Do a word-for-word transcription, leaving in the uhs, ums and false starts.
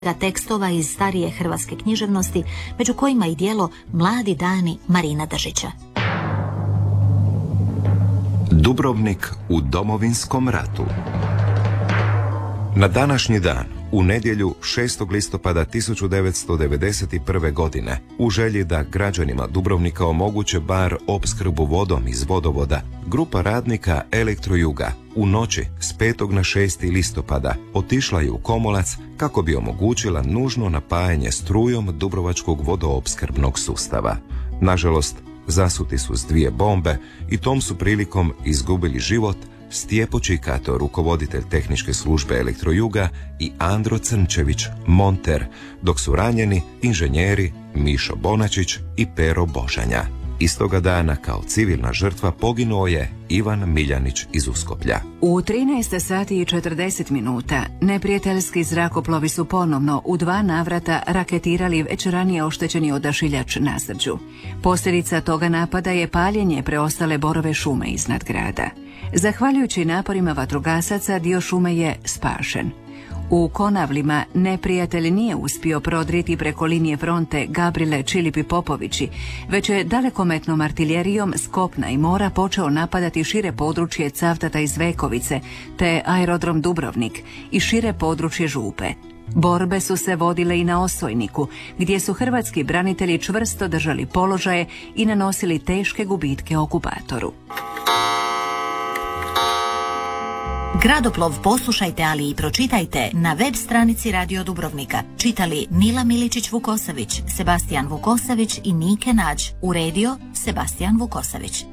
tekstova iz starije hrvatske književnosti, među kojima i djelo Mladi dani Marina Držića. Dubrovnik u Domovinskom ratu. Na današnji dan, u nedjelju šestog listopada tisuću devetsto devedeset prve. godine, u želji da građanima Dubrovnika omoguće bar opskrbu vodom iz vodovoda, grupa radnika Elektrojuga u noći s petog na šesti listopada otišla je u Komolac kako bi omogućila nužno napajanje strujom dubrovačkog vodoopskrbnog sustava. Nažalost, zasuti su s dvije bombe i tom su prilikom izgubili život Stjepo Čikato, rukovoditelj tehničke službe Elektrojuga, i Andro Crnčević, monter, dok su ranjeni inženjeri Mišo Bonačić i Pero Božanja. Istoga dana kao civilna žrtva poginuo je Ivan Miljanić iz Uskoplja. U trinaest sati i četrdeset minuta neprijateljski zrakoplovi su ponovno u dva navrata raketirali već ranije oštećeni odašiljač na Srđu. Posljedica toga napada je paljenje preostale borove šume iznad grada. Zahvaljujući naporima vatrogasaca dio šume je spašen. U Konavlima neprijatelj nije uspio prodrijeti preko linije fronte Gabrile Čilipi Popovići, već je dalekometnom artiljerijom s kopna i mora počeo napadati šire područje Cavtata iz Vekovice, te aerodrom Dubrovnik i šire područje Župe. Borbe su se vodile i na Osojniku, gdje su hrvatski branitelji čvrsto držali položaje i nanosili teške gubitke okupatoru. Gradoplov poslušajte, ali i pročitajte na web stranici Radio Dubrovnika. Čitali Mila Miličić-Vukosavić, Sebastijan Vukosavić i Nike Nađ. Uredio Sebastijan Vukosavić.